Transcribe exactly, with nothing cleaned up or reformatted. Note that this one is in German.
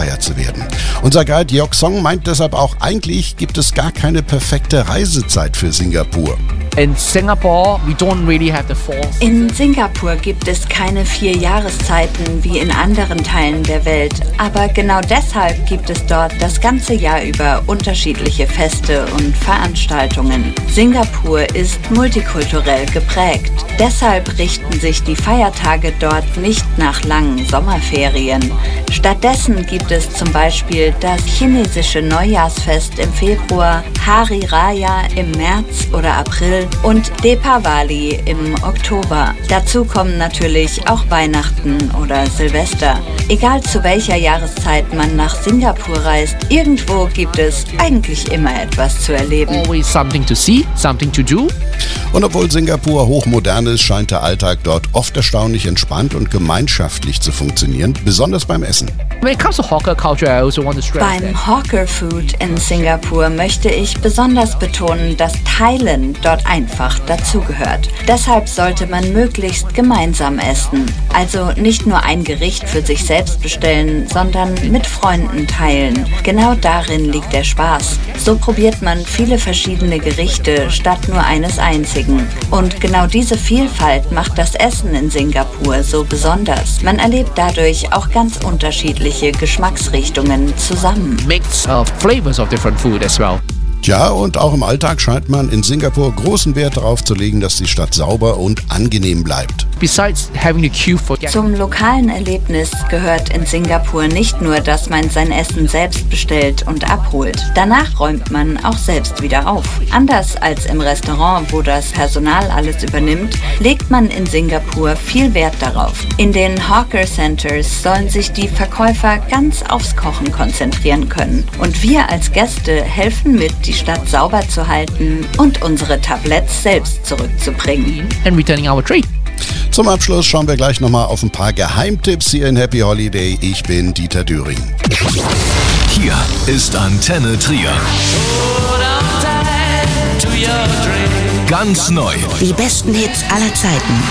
gefeiert zu werden. Unser Guide Yok Song meint deshalb auch, eigentlich gibt es gar keine perfekte Reisezeit für Singapur. In Singapore, we don't really have the four. In Singapur gibt es keine vier Jahreszeiten wie in anderen Teilen der Welt. Aber genau deshalb gibt es dort das ganze Jahr über unterschiedliche Feste und Veranstaltungen. Singapur ist multikulturell geprägt. Deshalb richten sich die Feiertage dort nicht nach langen Sommerferien. Stattdessen gibt es zum Beispiel das chinesische Neujahrsfest im Februar, Hari Raya im März oder April und Deepavali im Oktober. Dazu kommen natürlich auch Weihnachten oder Silvester. Egal zu welcher Jahreszeit man nach Singapur reist, irgendwo gibt es eigentlich immer etwas zu erleben. Always something to see, something to do. Und obwohl Singapur hochmodern ist, scheint der Alltag dort oft erstaunlich entspannt und gemeinschaftlich zu funktionieren, besonders beim Essen. When it comes to hawker culture, I also want to stress Beim that Hawker Food in Singapur möchte ich besonders betonen, dass Teilen dort einfach dazugehört. Deshalb sollte man möglichst gemeinsam essen. Also nicht nur ein Gericht für sich selbst bestellen, sondern mit Freunden teilen. Genau darin liegt der Spaß. So probiert man viele verschiedene Gerichte statt nur eines einzigen. Und genau diese Vielfalt macht das Essen in Singapur so besonders. Man erlebt dadurch auch ganz unterschiedliche Geschmacksrichtungen zusammen. mix of flavors of different food as well. Tja, und auch im Alltag scheint man in Singapur großen Wert darauf zu legen, dass die Stadt sauber und angenehm bleibt. Besides having to queue for Zum lokalen Erlebnis gehört in Singapur nicht nur, dass man sein Essen selbst bestellt und abholt. Danach räumt man auch selbst wieder auf. Anders als im Restaurant, wo das Personal alles übernimmt, legt man in Singapur viel Wert darauf. In den Hawker Centers sollen sich die Verkäufer ganz aufs Kochen konzentrieren können. Und wir als Gäste helfen mit, die Stadt sauber zu halten und unsere Tabletts selbst zurückzubringen. and returning our tray. Zum Abschluss schauen wir gleich nochmal auf ein paar Geheimtipps hier in Happy Holiday. Ich bin Dieter Döring. Hier ist Antenne Trier. Ganz neu. Die besten Hits aller Zeiten.